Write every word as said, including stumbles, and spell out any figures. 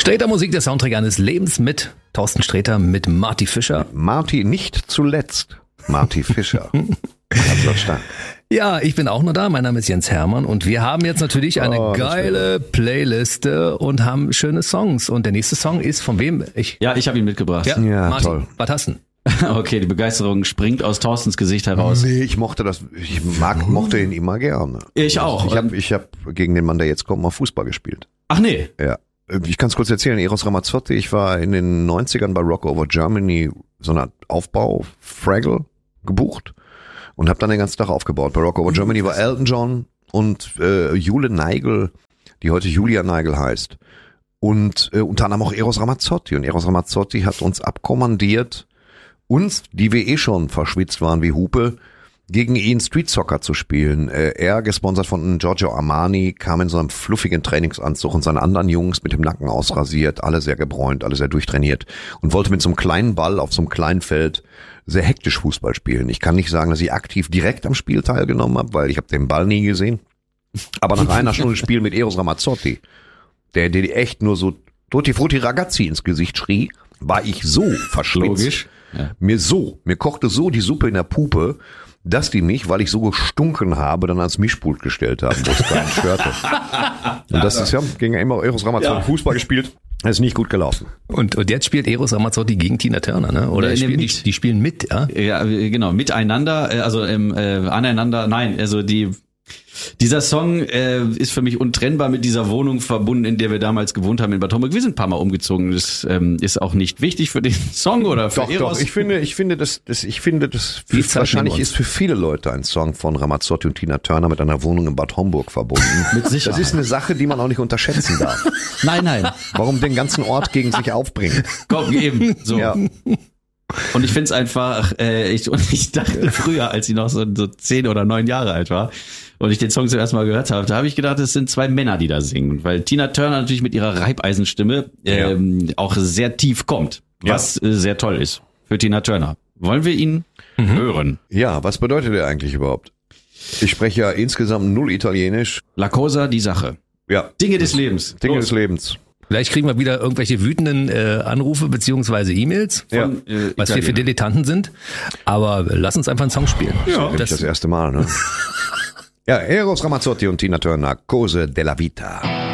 Sträter Musik, der Soundtrack eines Lebens mit Thorsten Sträter, mit Marty Fischer. Marty nicht zuletzt. Marty Fischer. Also stark. Ja, ich bin auch noch da. Mein Name ist Jens Hermann und wir haben jetzt natürlich eine Oh, geile Playliste und haben schöne Songs. Und der nächste Song ist von wem? Ich. Ja, ich habe ihn mitgebracht. Ja, Ja, Martin, toll. was hast du denn? Okay, die Begeisterung springt aus Thorstens Gesicht heraus. Nee, ich mochte das, ich mag, mochte ihn immer gerne. Ich auch. Ich habe ich hab gegen den Mann, der jetzt kommt, mal Fußball gespielt. Ach nee. Ja. Ich kann es kurz erzählen, Eros Ramazzotti, ich war in den neunzigern bei Rock Over Germany so eine Aufbau, Fraggle, gebucht und habe dann den ganzen Tag aufgebaut. Bei Rock Over Germany war Elton John und äh, Jule Neigel, die heute Julia Neigel heißt. Und äh, unter anderem auch Eros Ramazzotti. Und Eros Ramazzotti hat uns abkommandiert, uns, die wir eh schon verschwitzt waren wie Hupe, gegen ihn Street Soccer zu spielen. Äh, er, gesponsert von Giorgio Armani, kam in so einem fluffigen Trainingsanzug und seine anderen Jungs mit dem Nacken ausrasiert, alle sehr gebräunt, alle sehr durchtrainiert und wollte mit so einem kleinen Ball auf so einem kleinen Feld sehr hektisch Fußball spielen. Ich kann nicht sagen, dass ich aktiv direkt am Spiel teilgenommen habe, weil ich habe den Ball nie gesehen. Aber nach einer Stunde Spiel mit Eros Ramazzotti, der dir echt nur so Tutti Frutti Ragazzi ins Gesicht schrie, war ich so verschwitzt. Logisch. Ja. Mir so, mir kochte so die Suppe in der Pupe, dass die mich, weil ich so gestunken habe, dann ans Mischpult gestellt haben, wo es keinen störte. Und das ist ja, gegen immer Eros Ramazzotti Ja. Fußball gespielt, das ist nicht gut gelaufen. Und, und jetzt spielt Eros Ramazzotti gegen Tina Turner, ne? Oder Nee, nee, spielen, die, mit. die spielen mit, ja? Ja, genau, miteinander, äh, also ähm, äh, aneinander, nein, also die dieser Song äh, ist für mich untrennbar mit dieser Wohnung verbunden, in der wir damals gewohnt haben in Bad Homburg. Wir sind ein paar Mal umgezogen. Das ähm, ist auch nicht wichtig für den Song oder für Doch, Eros. doch, ich finde, ich finde, das, das, ich finde, das Die Zeit wahrscheinlich nehmen wir uns. ist für viele Leute ein Song von Ramazzotti und Tina Turner mit einer Wohnung in Bad Homburg verbunden. Mit Sicherheit. Das ist eine Sache, die man auch nicht unterschätzen darf. Nein, nein. Warum den ganzen Ort gegen sich aufbringen? Komm, eben. So. Ja. Und ich finde es einfach, äh, ich, und ich dachte früher, als ich noch so, so zehn oder neun Jahre alt war und ich den Song zum ersten Mal gehört habe, da habe ich gedacht, es sind zwei Männer, die da singen. Weil Tina Turner natürlich mit ihrer Reibeisenstimme ähm, auch sehr tief kommt, was äh, sehr toll ist für Tina Turner. Wollen wir ihn mhm. hören? Ja, was bedeutet er eigentlich überhaupt? Ich spreche ja insgesamt null Italienisch. La Cosa, die Sache. Ja. Dinge des Lebens. Dinge Los. des Lebens. Vielleicht kriegen wir wieder irgendwelche wütenden äh, Anrufe beziehungsweise E-Mails, Ja. Von, äh, was wir für Italiener. Dilettanten sind. Aber lass uns einfach einen Song spielen. Ja. Das, das erste Mal, ne? Ja, Eros Ramazzotti und Tina Turner, Cose della Vita.